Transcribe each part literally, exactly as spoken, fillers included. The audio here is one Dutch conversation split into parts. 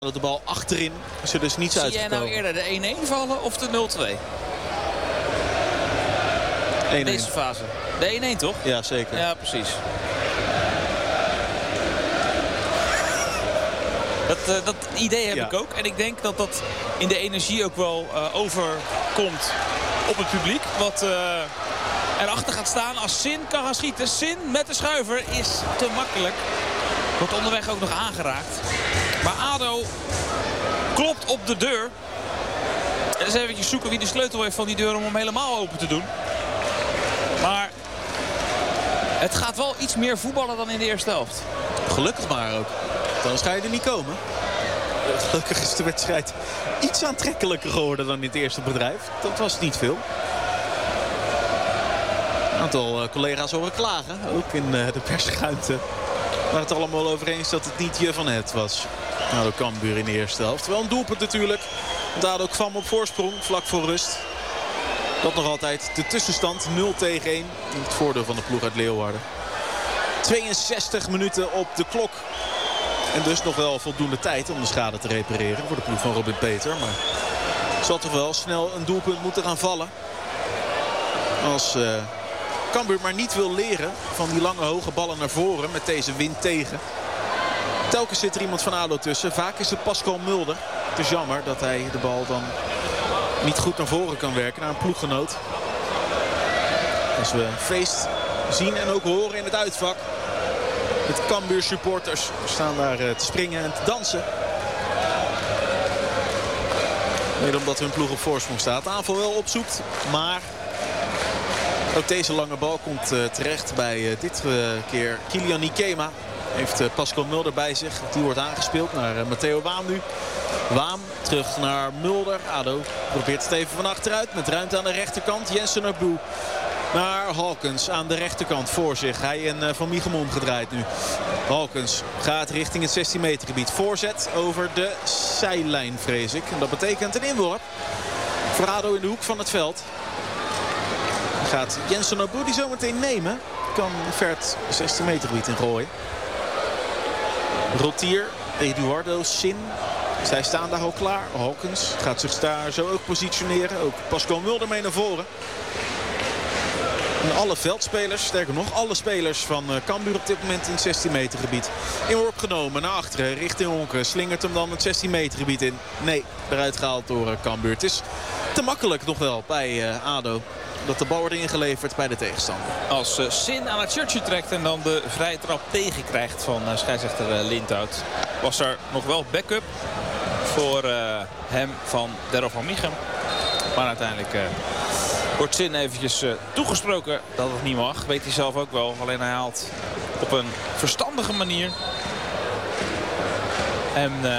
De bal achterin is er dus niets Zie uitgekomen. jij nou eerder de één-één vallen of de nul twee? In deze fase. De één-één toch? Ja, zeker. Ja, precies. Dat, uh, dat idee heb ja. ik ook. En ik denk dat dat in de energie ook wel uh, overkomt op het publiek. Wat uh, erachter gaat staan als Sin kan gaan schieten. Sin met de schuiver is te makkelijk. Wordt onderweg ook nog aangeraakt. Maar ADO klopt op de deur. En eens even zoeken wie de sleutel heeft van die deur om hem helemaal open te doen. Maar het gaat wel iets meer voetballen dan in de eerste helft. Gelukkig maar ook. Anders ga je er niet komen. Gelukkig is de wedstrijd iets aantrekkelijker geworden dan in het eerste bedrijf. Dat was niet veel. Een aantal collega's horen klagen. Ook in de persruimte. Waar het allemaal over eens dat het niet je van het was. ADO Cambuur in de eerste helft. Wel een doelpunt natuurlijk. Want ADO kwam op voorsprong vlak voor rust. Dat nog altijd de tussenstand nul tegen één. In het voordeel van de ploeg uit Leeuwarden. tweeënzestig minuten op de klok. En dus nog wel voldoende tijd om de schade te repareren voor de ploeg van Robin Peter. Maar het zal toch wel snel een doelpunt moeten gaan vallen. Als uh, Cambuur maar niet wil leren van die lange hoge ballen naar voren met deze wind tegen. Telkens zit er iemand van ADO tussen. Vaak is het Pascal Mulder. Het is jammer dat hij de bal dan niet goed naar voren kan werken naar een ploeggenoot. Als we feest zien en ook horen in het uitvak. Het Cambuur supporters staan daar te springen en te dansen. Mede omdat hun ploeg op voorsprong staat. De aanval wel opzoekt, maar ook deze lange bal komt uh, terecht bij uh, dit uh, keer Kilian Nikema. Heeft uh, Pascal Mulder bij zich. Die wordt aangespeeld naar uh, Matteo Waam nu. Waam terug naar Mulder. ADO probeert het even van achteruit met ruimte aan de rechterkant. Jensen Abu naar Halkens aan de rechterkant voor zich. Hij en uh, Van Michel omgedraaid nu. Halkens gaat richting het zestien meter gebied. Voorzet over de zijlijn vrees ik. En dat betekent een inworp voor ADO in de hoek van het veld. Gaat Jensen Abu die zometeen nemen. Kan ver het zestien meter gebied in gooien. Rotier, Eduardo, Sin. Zij staan daar al klaar. Hawkins gaat zich daar zo ook positioneren. Ook Pascal Mulder mee naar voren. En alle veldspelers, sterker nog alle spelers van Cambuur op dit moment in het zestien meter gebied. Inworp genomen naar achteren richting Honken. Slingert hem dan het zestien meter gebied in. Nee, eruit gehaald door Cambuur. Het is te makkelijk nog wel bij uh, ADO. Dat de bal wordt ingeleverd bij de tegenstander. Als uh, Sin aan het shirtje trekt en dan de vrije trap tegenkrijgt van uh, scheidsrechter uh, Lindhout. Was er nog wel backup voor uh, hem van Darryl van Michel. Maar uiteindelijk uh, wordt Sin eventjes uh, toegesproken dat het niet mag. Weet hij zelf ook wel. Alleen hij haalt op een verstandige manier hem uh,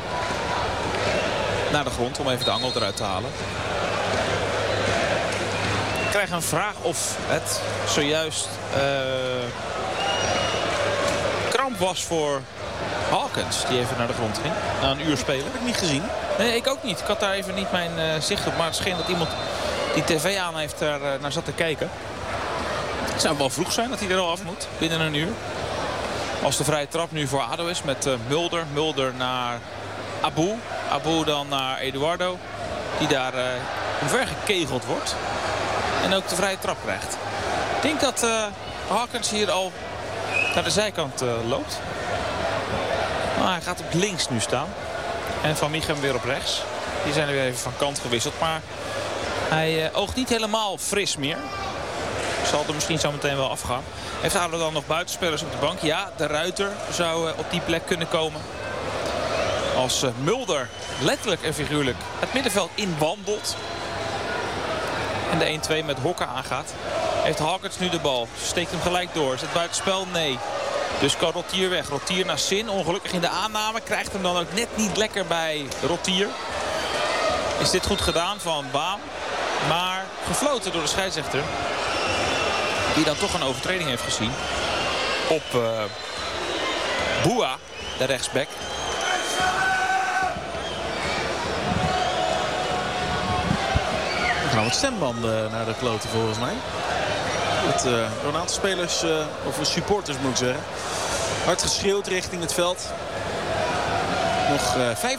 naar de grond om even de angel eruit te halen. Ik krijg een vraag of het zojuist uh, kramp was voor Hawkins. Die even naar de grond ging. Na een uur spelen. Dat heb ik niet gezien. Nee, ik ook niet. Ik had daar even niet mijn uh, zicht op. Maar het scheen dat iemand die tv aan heeft daar uh, naar zat te kijken. Het zou wel vroeg zijn dat hij er al af moet. Binnen een uur. Als de vrije trap nu voor ADO is met uh, Mulder. Mulder naar Abu. Abu dan naar Eduardo. Die daar uh, omvergekegeld wordt. En ook de vrije trap krijgt. Ik denk dat uh, Hawkins hier al naar de zijkant uh, loopt. Maar hij gaat op links nu staan. En Van Michel weer op rechts. Die zijn er weer even van kant gewisseld. Maar hij uh, oogt niet helemaal fris meer. Zal er misschien zo meteen wel afgaan. Heeft ADO dan nog buitenspelers op de bank? Ja, de Ruiter zou uh, op die plek kunnen komen. Als uh, Mulder letterlijk en figuurlijk het middenveld inwandelt. En de een twee met Hokken aangaat. Heeft Hawkins nu de bal. Steekt hem gelijk door. Is het buitenspel? Nee. Dus kan Rotier weg. Rotier naar Sin. Ongelukkig in de aanname. Krijgt hem dan ook net niet lekker bij Rotier. Is dit goed gedaan van Baam. Maar gefloten door de scheidsrechter. Die dan toch een overtreding heeft gezien. Op uh, Boua, de rechtsback. Nou, wat stembanden naar de kloten volgens mij. Het, uh, door een aantal spelers, uh, of supporters moet ik zeggen. Hard geschreeuwd richting het veld. Nog uh,